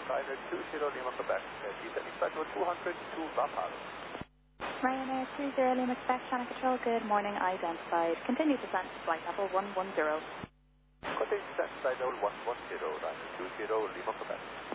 Ryanair 20 Lima Quebec, descending flight number 200 to Valparaiso. Ryanair 20 Lima Quebec, channel control, good morning, identified. Continue descent to flight level 110. Continue descent to flight level 110, Ryanair 20 Lima Quebec.